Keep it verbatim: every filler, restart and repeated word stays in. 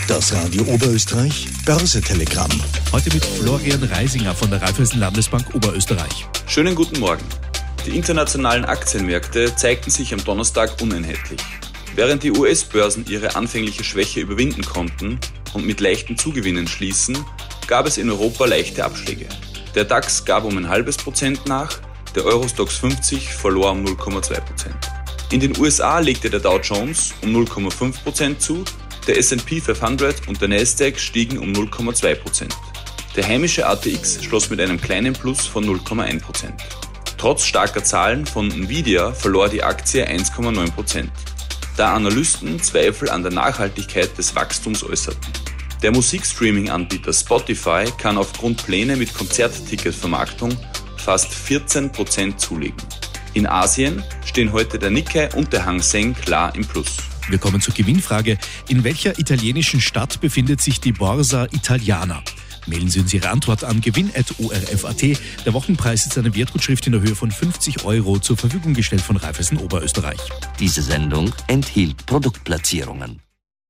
Das Radio Oberösterreich Börse-Telegramm. Heute mit Florian Reisinger von der Raiffeisen Landesbank Oberösterreich. Schönen guten Morgen. Die internationalen Aktienmärkte zeigten sich am Donnerstag uneinheitlich. Während die U S-Börsen ihre anfängliche Schwäche überwinden konnten und mit leichten Zugewinnen schließen, gab es in Europa leichte Abschläge. Der DAX gab um ein halbes Prozent nach, der Eurostoxx fünfzig verlor um null Komma zwei Prozent. In den U S A legte der Dow Jones um null Komma fünf Prozent zu, der S und P fünfhundert und der Nasdaq stiegen um null Komma zwei Prozent. Der heimische A T X schloss mit einem kleinen Plus von null Komma eins Prozent. Trotz starker Zahlen von Nvidia verlor die Aktie eins Komma neun Prozent, da Analysten Zweifel an der Nachhaltigkeit des Wachstums äußerten. Der Musikstreaming-Anbieter Spotify kann aufgrund Pläne mit Konzertticketvermarktung fast vierzehn Prozent zulegen. In Asien stehen heute der Nikkei und der Hang Seng klar im Plus. Wir kommen zur Gewinnfrage. In welcher italienischen Stadt befindet sich die Borsa Italiana? Mailen Sie uns Ihre Antwort an gewinn at o r f punkt a t. Der Wochenpreis ist eine Wertgutschrift in der Höhe von fünfzig Euro zur Verfügung gestellt von Raiffeisen Oberösterreich. Diese Sendung enthielt Produktplatzierungen.